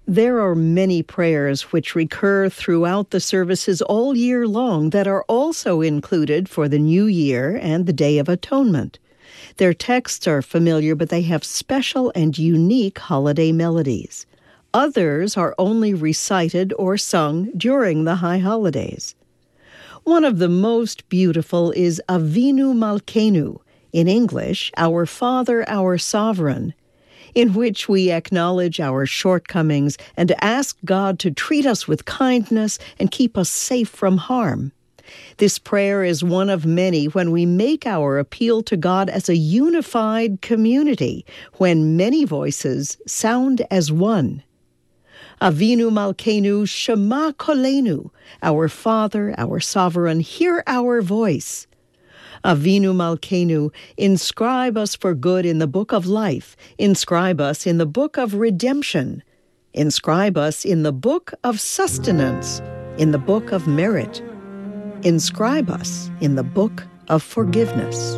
There are many prayers which recur throughout the services all year long that are also included for the New Year and the Day of Atonement. Their texts are familiar, but they have special and unique holiday melodies. Others are only recited or sung during the high holidays. One of the most beautiful is Avinu Malkeinu, in English, Our Father, Our Sovereign, in which we acknowledge our shortcomings and ask God to treat us with kindness and keep us safe from harm. This prayer is one of many when we make our appeal to God as a unified community, when many voices sound as one. Avinu Malkeinu, Shema Kolenu, Our Father, Our Sovereign, hear our voice. Avinu Malkeinu, inscribe us for good in the book of life. Inscribe us in the book of redemption. Inscribe us in the book of sustenance, in the book of merit. Inscribe us in the book of forgiveness.